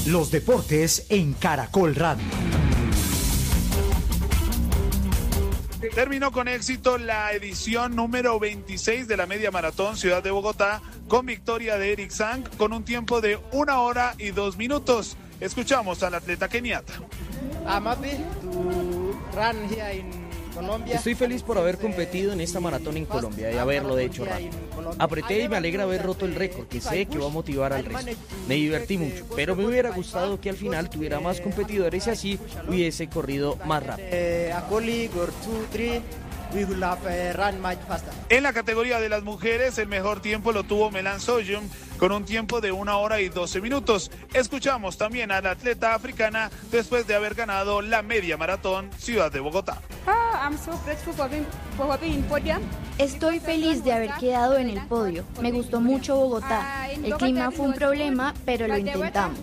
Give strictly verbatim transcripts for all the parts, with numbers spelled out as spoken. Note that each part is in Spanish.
Los deportes en Caracol Radio. Terminó con éxito la edición número veintiséis de la Media Maratón Ciudad de Bogotá con victoria de Eric Sang con un tiempo de una hora y dos minutos. Escuchamos al atleta keniata. I'm happy to run here in Colombia. Estoy feliz por haber competido en esta maratón en Colombia y haberlo hecho rápido. Apreté y me alegra haber roto el récord, que sé que va a motivar al resto. Me divertí mucho, pero me hubiera gustado que al final tuviera más competidores y así hubiese corrido más rápido. En la categoría de las mujeres, el mejor tiempo lo tuvo Melan Soyum con un tiempo de una hora y doce minutos. Escuchamos también a la atleta africana después de haber ganado la Media Maratón Ciudad de Bogotá. Estoy feliz de haber quedado en el podio. Me gustó mucho Bogotá. El clima fue un problema, pero lo intentamos.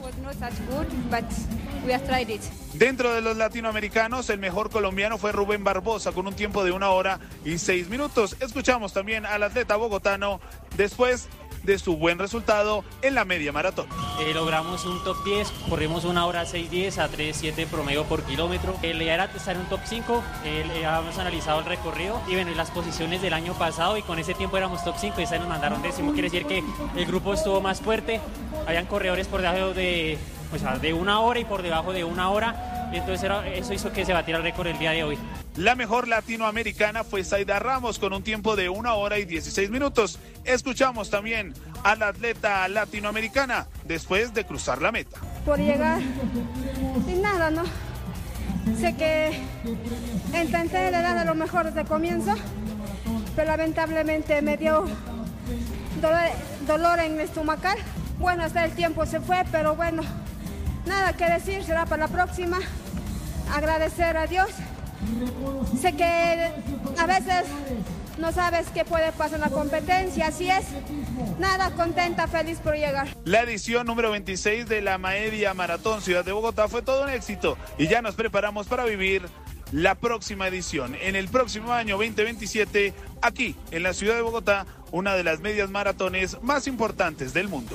Dentro de los latinoamericanos, el mejor colombiano fue Rubén Barbosa con un tiempo de una hora y seis minutos. Escuchamos también al atleta bogotano después de su buen resultado en la media maratón. Eh, logramos un top diez, corrimos una hora seis diez a tres siete promedio por kilómetro. Eh, la idea era estar en un top cinco, eh, habíamos analizado el recorrido y bueno, y las posiciones del año pasado y con ese tiempo éramos top cinco y esa nos mandaron décimo. Quiere decir que el grupo estuvo más fuerte, habían corredores por debajo de, pues, de una hora y por debajo de una hora. Entonces era, eso hizo que se batiera el récord el día de hoy. La mejor latinoamericana fue Zaida Ramos con un tiempo de una hora y dieciséis minutos. Escuchamos también a la atleta latinoamericana después de cruzar la meta. Por llegar sin nada, ¿no? Sé que intenté de dar lo mejor desde el comienzo, pero lamentablemente me dio dolor, dolor en el estomacal. Bueno, hasta el tiempo se fue, pero bueno, nada que decir, será para la próxima. Agradecer a Dios. Sé que a veces no sabes qué puede pasar en la competencia, así es. Nada, contenta, feliz por llegar. La edición número veintiséis de la Media Maratón Ciudad de Bogotá fue todo un éxito y ya nos preparamos para vivir la próxima edición. En el próximo año veinte veintisiete, aquí en la Ciudad de Bogotá, una de las medias maratones más importantes del mundo.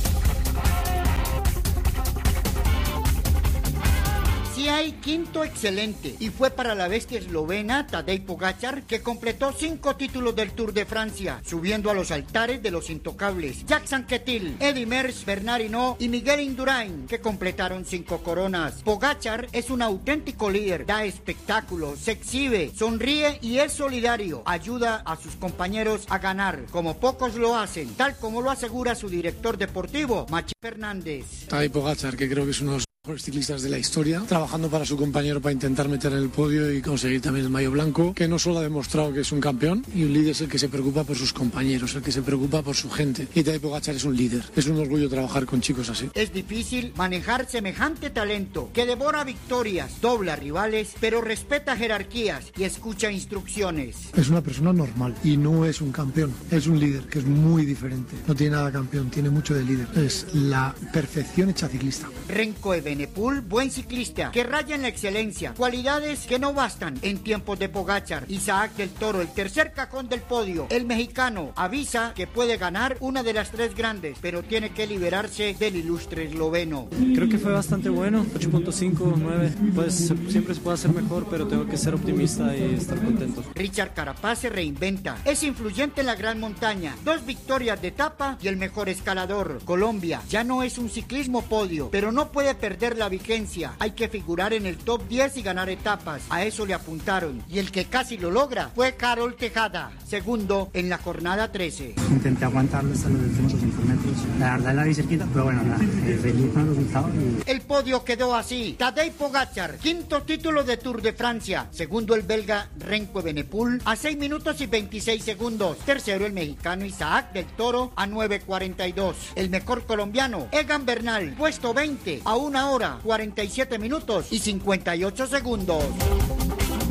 Sí hay quinto excelente y fue para la bestia eslovena Tadej Pogačar, que completó cinco títulos del Tour de Francia, subiendo a los altares de los intocables Jacques Anquetil, Eddy Merckx, Bernard Hinault y Miguel Indurain, que completaron cinco coronas. Pogačar es un auténtico líder, da espectáculo, se exhibe, sonríe y es solidario, ayuda a sus compañeros a ganar, como pocos lo hacen, tal como lo asegura su director deportivo, Machi Fernández. Tadej Pogačar, que creo que es uno de los mejores ciclistas de la historia, trabajando para su compañero para intentar meter en el podio y conseguir también el maillot blanco, que no solo ha demostrado que es un campeón, y un líder es el que se preocupa por sus compañeros, el que se preocupa por su gente, y Tadej Pogačar es un líder. Es un orgullo trabajar con chicos así. Es difícil manejar semejante talento que devora victorias, dobla rivales, pero respeta jerarquías y escucha instrucciones. Es una persona normal y no es un campeón, es un líder que es muy diferente. No tiene nada de campeón, tiene mucho de líder. Es la perfección hecha ciclista. Renko Evenepoel, buen ciclista, que raya en la excelencia, cualidades que no bastan en tiempos de Pogačar. Isaac del Toro, el tercer cajón del podio, el mexicano, avisa que puede ganar una de las tres grandes, pero tiene que liberarse del ilustre esloveno. Creo que fue bastante bueno, ocho punto cinco, nueve, pues siempre se puede hacer mejor, pero tengo que ser optimista y estar contento. Richard Carapaz se reinventa, es influyente en la gran montaña, dos victorias de etapa y el mejor escalador. Colombia ya no es un ciclismo podio, pero no puede perder la vigencia, hay que figurar en el top diez y ganar etapas, a eso le apuntaron, y el que casi lo logra fue Carol Tejada, segundo en la jornada trece. Intenté aguantarlo hasta los últimos doscientos metros, la verdad la vi cerquita, pero bueno, nada, feliz con el resultado. Y... El podio quedó así: Tadej Pogačar, quinto título de Tour de Francia, segundo el belga Renko Evenepoel a seis minutos y veintiséis segundos, tercero el mexicano Isaac del Toro a nueve cuarenta y dos, el mejor colombiano Egan Bernal, puesto veinte a una hora cuarenta y siete minutos y cincuenta y ocho segundos.